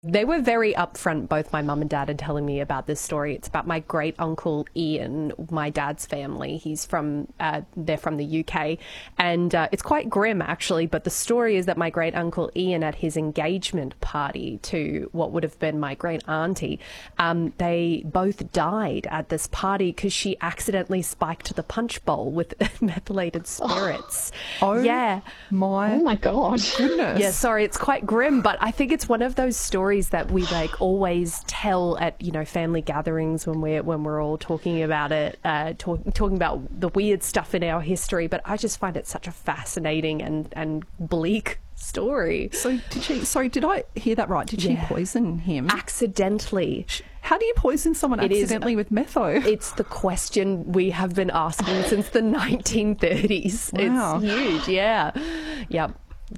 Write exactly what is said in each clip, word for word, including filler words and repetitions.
They were very upfront, both my mum and dad, in telling me about this story. It's about my great uncle Ian, my dad's family. He's from, uh, they're from the U K, and uh, it's quite grim actually. But the story is that my great uncle Ian, at his engagement party to what would have been my great auntie, um, they both died at this party because she accidentally spiked the punch bowl with methylated spirits. Oh, yeah, my, Oh my God. goodness. yeah. Sorry, it's quite grim, but I think it's one of those stories that we like always tell at, you know, family gatherings when we're when we're all talking about it, uh, talk, talking about the weird stuff in our history. But I just find it such a fascinating and and bleak story. So did she? Sorry, did I hear that right? Did she Yeah. poison him? Accidentally. How do you poison someone It is- accidentally with metho? It's the question we have been asking since the nineteen thirties. Wow. It's huge, yeah. Yep.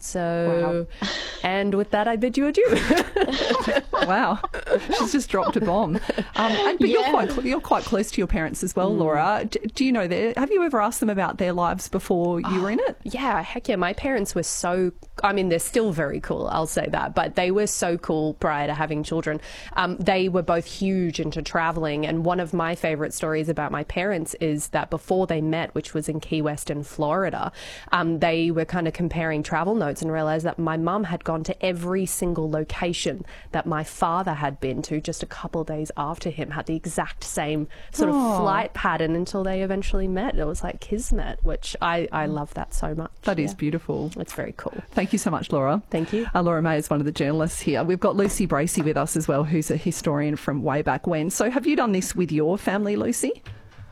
So, and with that, I bid you adieu. Wow, she's just dropped a bomb. Um, and, but you're Yeah. quite cl- you're quite close to your parents as well, Laura. D- do you know their? Have you ever asked them about their lives before you were in it? Yeah, heck yeah. My parents were so, I mean, they're still very cool, I'll say that, but they were so cool prior to having children. Um, they were both huge into traveling. And one of my favorite stories about my parents is that before they met, which was in Key West in Florida, um, they were kind of comparing travel notes and realized that my mum had gone to every single location that my father had been to just a couple of days after him, had the exact same sort of Oh. flight pattern until they eventually met. It was like kismet, which I, I love that so much. That is Yeah. beautiful. It's very cool. Thank you so much, Laura. Thank you. Uh, Laura May is one of the journalists here. We've got Lucy Bracey with us as well, who's a historian from way back when. So have you done this with your family, Lucy?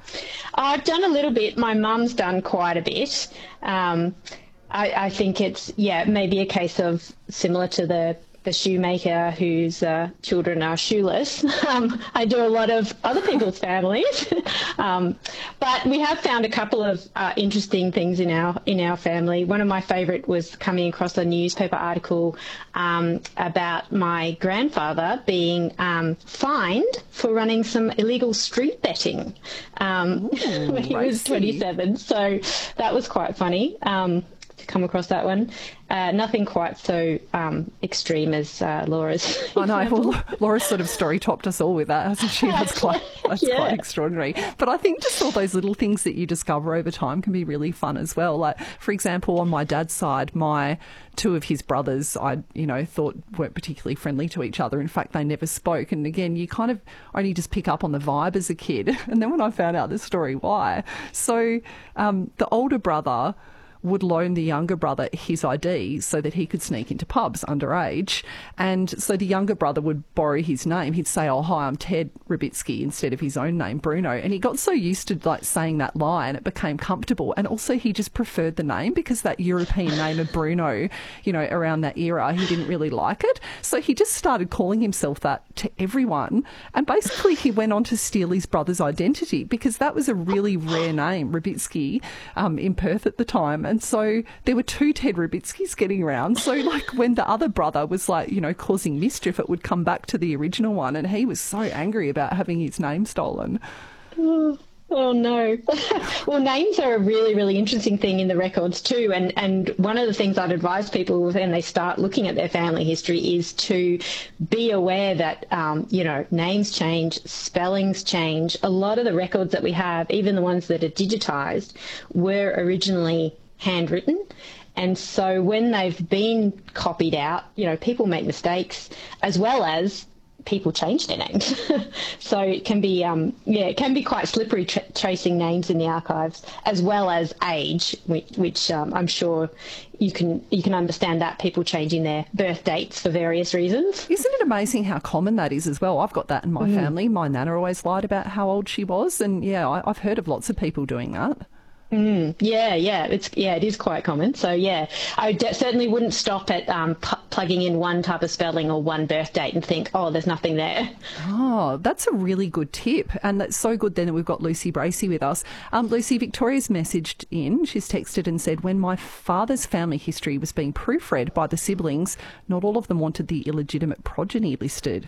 I've done a little bit. My mum's done quite a bit. Um, I, I think it's, yeah, maybe a case of similar to the, the shoemaker whose uh, children are shoeless. Um, I do a lot of other people's families. um, but we have found a couple of uh, interesting things in our in our family. One of my favourite was coming across a newspaper article um, about my grandfather being um, fined for running some illegal street betting um, Ooh, when he was racy. twenty-seven. So that was quite funny. Um, to come across that one. Uh, nothing quite so um, extreme as uh, Laura's. I know. example. Well, Laura's sort of story topped us all with that, hasn't she? That's quite, that's Yeah. quite extraordinary. But I think just all those little things that you discover over time can be really fun as well. Like, for example, on my dad's side, my two of his brothers, I, you know, thought weren't particularly friendly to each other. In fact, they never spoke. And again, you kind of only just pick up on the vibe as a kid. And then when I found out the story, why? So um, the older brother would loan the younger brother his I D so that he could sneak into pubs underage. And so the younger brother would borrow his name. He'd say, oh, hi, I'm Ted Rubitsky, instead of his own name, Bruno. And he got so used to like saying that line, it became comfortable. And also he just preferred the name because that European name of Bruno, you know, around that era, he didn't really like it. So he just started calling himself that to everyone. And basically he went on to steal his brother's identity because that was a really rare name, Rubitsky, um, in Perth at the time. And so there were two Ted Rubitskys getting around. So like when the other brother was like, you know, causing mischief, it would come back to the original one. And he was so angry about having his name stolen. Oh, oh no. Well, names are a really, really interesting thing in the records too. And, and one of the things I'd advise people when they start looking at their family history is to be aware that, um, you know, names change, spellings change. A lot of the records that we have, even the ones that are digitized, were originally handwritten. And so when they've been copied out, you know, people make mistakes as well as people change their names. So it can be, um, yeah, it can be quite slippery tra- tracing names in the archives as well as age, which, which um, I'm sure you can you can understand that people changing their birth dates for various reasons. Isn't it amazing how common that is as well? I've got that in my mm. family. My nana always lied about how old she was. And yeah, I, I've heard of lots of people doing that. Mm, yeah, yeah, it's yeah, it is quite common. So yeah, I de- certainly wouldn't stop at um, p- plugging in one type of spelling or one birth date and think, oh, there's nothing there. Oh, that's a really good tip, and that's so good. Then that we've got Lucy Bracey with us. Um, Lucy, Victoria's messaged in. She's texted and said, when my father's family history was being proofread by the siblings, not all of them wanted the illegitimate progeny listed.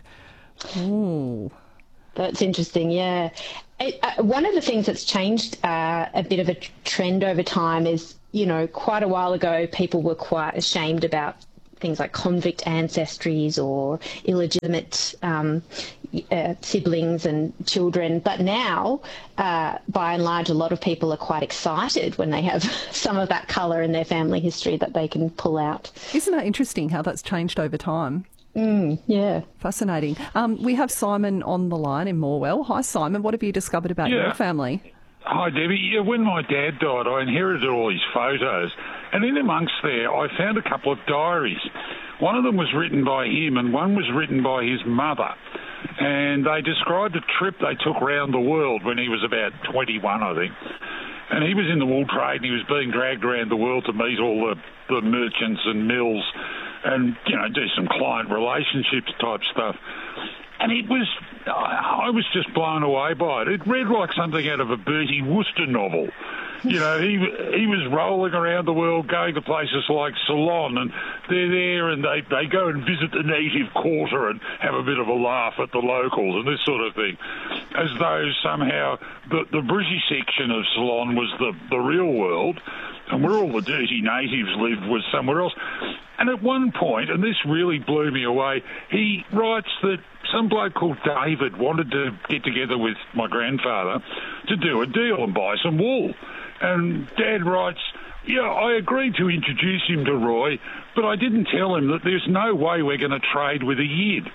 Oh. That's interesting, yeah. It, uh, one of the things that's changed uh, a bit of a trend over time is, you know, quite a while ago, people were quite ashamed about things like convict ancestries or illegitimate um, uh, siblings and children. But now, uh, by and large, a lot of people are quite excited when they have some of that colour in their family history that they can pull out. Isn't that interesting how that's changed over time? Mm, yeah. Fascinating. Um, we have Simon on the line in Morwell. Hi, Simon. What have you discovered about Yeah. your family? Hi, Debbie. Yeah, when my dad died, I inherited all his photos, and in amongst there, I found a couple of diaries. One of them was written by him, and one was written by his mother. And they described a trip they took round the world when he was about twenty-one, I think. And he was in the wool trade, and he was being dragged around the world to meet all the, the merchants and mills and, you know, do some client relationships type stuff. And it was, I was just blown away by it. It read like something out of a Bertie Wooster novel. You know, he he was rolling around the world, going to places like Ceylon, and they're there and they, they go and visit the native quarter and have a bit of a laugh at the locals and this sort of thing, as though somehow the, the British section of Ceylon was the, the real world, and where all the dirty natives lived was somewhere else. And at one point, and this really blew me away, he writes that some bloke called David wanted to get together with my grandfather to do a deal and buy some wool. And Dad writes, yeah, I agreed to introduce him to Roy, but I didn't tell him that there's no way we're going to trade with a Yid.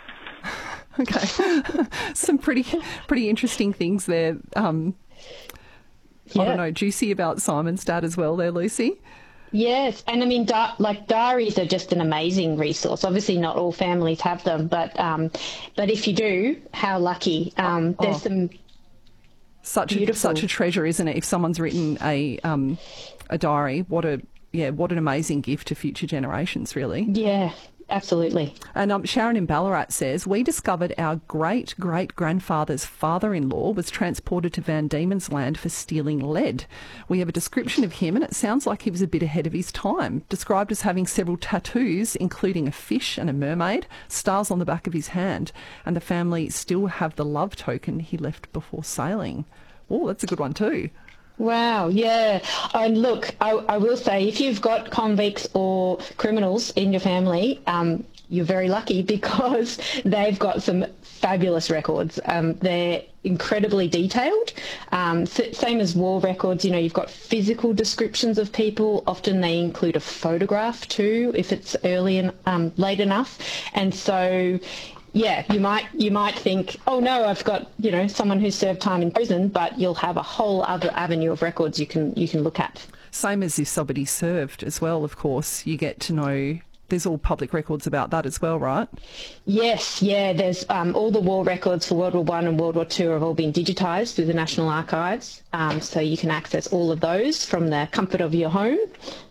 Okay. Some pretty pretty interesting things there. Um, Yeah. I don't know, juicy about Simon's dad as well there, Lucy. Yes, and I mean, di- like diaries are just an amazing resource. Obviously, not all families have them, but um, but if you do, how lucky! Um, there's Oh. some Such a, beautiful. such a treasure, isn't it? If someone's written a um, a diary, what a yeah, what an amazing gift to future generations, really. Yeah, absolutely. And um, Sharon in Ballarat says, we discovered our great-great-grandfather's father-in-law was transported to Van Diemen's Land for stealing lead. We have a description of him, and it sounds like he was a bit ahead of his time, described as having several tattoos, including a fish and a mermaid, stars on the back of his hand, and the family still have the love token he left before sailing. Oh, that's a good one too. Wow, yeah. And look, I, I will say, if you've got convicts or criminals in your family, um, you're very lucky because they've got some fabulous records. Um, they're incredibly detailed. Um, s- same as war records, you know, you've got physical descriptions of people. Often they include a photograph too, if it's early and um, late enough. And so, yeah, you might you might think, oh no, I've got, you know, someone who's served time in prison, but you'll have a whole other avenue of records you can you can look at. Same as if somebody served as well, of course. You get to know, there's all public records about that as well, right? Yes, yeah, there's um, all the war records for World War One and World War Two have all been digitised through the National Archives, um, so you can access all of those from the comfort of your home.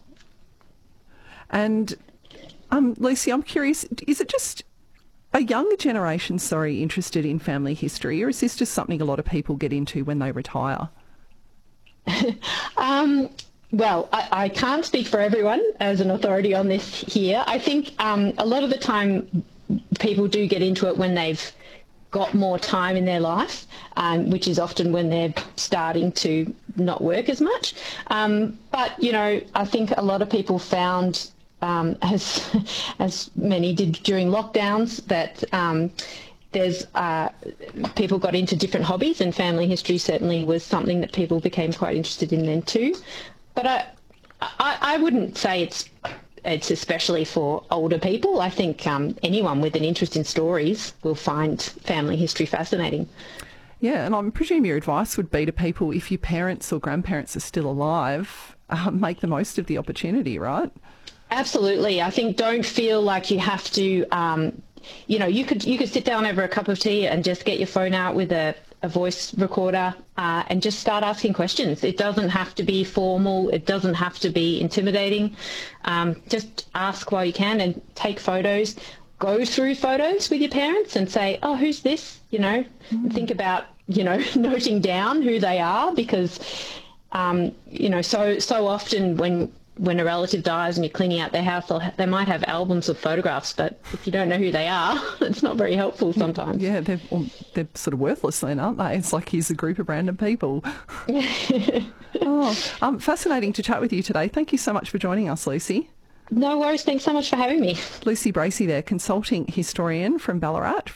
And um, Lucy, I'm curious, is it just a younger generation, sorry, interested in family history, or is this just something a lot of people get into when they retire? Um, well, I, I can't speak for everyone as an authority on this here. I think um, a lot of the time people do get into it when they've got more time in their life, um, which is often when they're starting to not work as much. Um, but, you know, I think a lot of people found, um, as, as many did during lockdowns, that um, there's uh, people got into different hobbies, and family history certainly was something that people became quite interested in then too. But I, I, I wouldn't say it's it's especially for older people. I think um, anyone with an interest in stories will find family history fascinating. Yeah, and I presume your advice would be to people, if your parents or grandparents are still alive, uh, make the most of the opportunity, right? Absolutely. I think don't feel like you have to, um, you know, you could you could sit down over a cup of tea and just get your phone out with a, a voice recorder uh, and just start asking questions. It doesn't have to be formal. It doesn't have to be intimidating. Um, just ask while you can and take photos. Go through photos with your parents and say, oh, who's this? You know, mm. think about, you know, noting down who they are, because, um, you know, so so often when when a relative dies and you're cleaning out their house, they'll ha- they might have albums of photographs, but if you don't know who they are, it's not very helpful sometimes. Yeah, they're, well, they're sort of worthless then, aren't they? It's like here's a group of random people. oh, um, fascinating to chat with you today. Thank you so much for joining us, Lucy. No worries. Thanks so much for having me. Lucy Bracey there, consulting historian from Ballarat.